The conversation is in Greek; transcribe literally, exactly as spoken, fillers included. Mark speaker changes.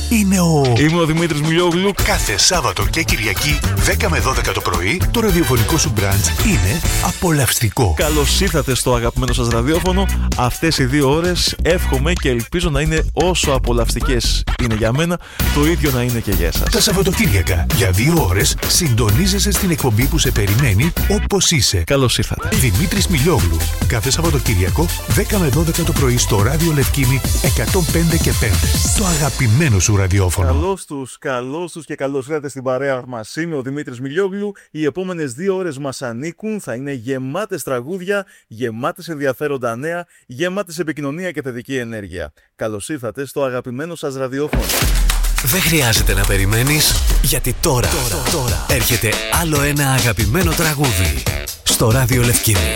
Speaker 1: είναι ο...
Speaker 2: Είμαι ο Δημήτρης Μιλιόγλου.
Speaker 1: Κάθε Σάββατο και Κυριακή δέκα με δώδεκα το πρωί το ραδιοφωνικό σου μπραντς είναι απολαυστικό.
Speaker 2: Καλώς ήρθατε στο αγαπημένο σας ραδιόφωνο. Αυτές οι δύο ώρες εύχομαι και ελπίζω να είναι όσο απολαυστικές είναι για μένα, το ίδιο να είναι και για εσάς.
Speaker 1: Τα Σαββατοκύριακα για δύο ώρες συντονίζεσαι στην εκπομπή που σε περιμένει όπως είσαι.
Speaker 2: Καλώς ήρθατε.
Speaker 1: Δημήτρης Μιλιόγλου. Κάθε Σαββατοκύριακο δέκα με δώδεκα το πρωί στο Ράδιο Λευκίνη εκατόν πέντε και πέντε. Το αγαπημένο σου ραδιόφωνο.
Speaker 2: Καλώς τους, καλώς τους και καλώς ήρθατε στην παρέα μας. Είμαι ο Δημήτρης Μιλιόγλου. Οι επόμενες δύο ώρες μας ανήκουν. Θα είναι γεμάτες τραγούδια, γεμάτες ενδιαφέροντα νέα, γεμάτες επικοινωνία και θετική ενέργεια. Καλώς ήρθατε στο αγαπημένο σας ραδιόφωνο.
Speaker 3: Δεν χρειάζεται να περιμένεις, γιατί τώρα, τώρα, τώρα έρχεται άλλο ένα αγαπημένο τραγούδι στο Ράδιο Λευκίνη.